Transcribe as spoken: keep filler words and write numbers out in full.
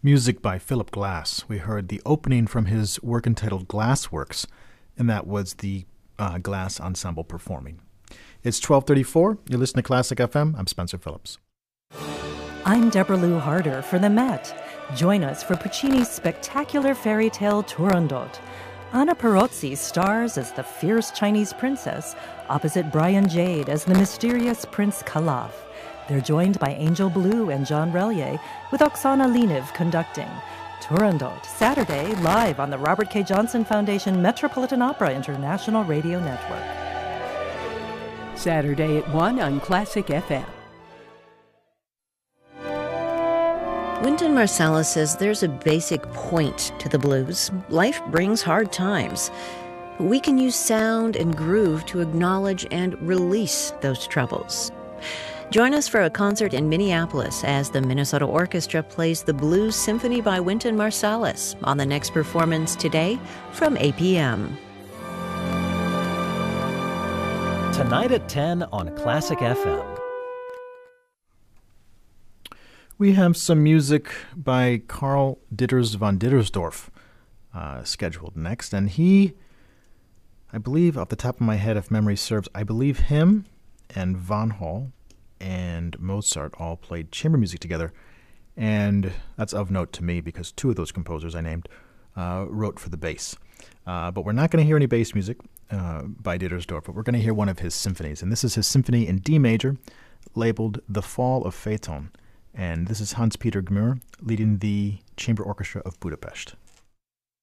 Music by Philip Glass. We heard the opening from his work entitled Glassworks, and that was the uh, Glass Ensemble performing. It's twelve thirty-four. You're listening to Classic F M. I'm Spencer Phillips. I'm Deborah Lou Harder for the Met. Join us for Puccini's spectacular fairy tale Turandot. Anna Perozzi stars as the fierce Chinese princess, opposite Brian Jade as the mysterious Prince Calaf. They're joined by Angel Blue and John Relier, with Oksana Leniv conducting. Turandot, Saturday, live on the Robert K. Johnson Foundation Metropolitan Opera International Radio Network. Saturday at one on Classic F M. Wynton Marsalis says there's a basic point to the blues. Life brings hard times. But we can use sound and groove to acknowledge and release those troubles. Join us for a concert in Minneapolis as the Minnesota Orchestra plays the Blues Symphony by Wynton Marsalis on the next performance today from eight p.m. Tonight at ten on Classic F M. We have some music by Karl Ditters von Dittersdorf uh, scheduled next. And he, I believe, off the top of my head, if memory serves, I believe him and Van Hall and Mozart all played chamber music together. And that's of note to me because two of those composers I named uh, wrote for the bass. Uh, but we're not going to hear any bass music uh, by Dittersdorf, but we're going to hear one of his symphonies. And this is his symphony in D major, labeled The Fall of Phaeton. And this is Hans-Peter Gmür leading the Chamber Orchestra of Budapest.